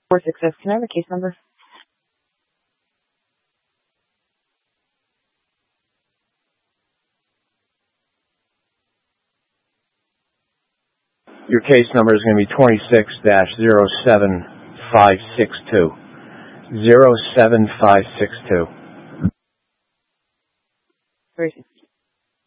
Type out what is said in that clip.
466. Can I have a case number? Your case number is going to be 26-07562. 07562.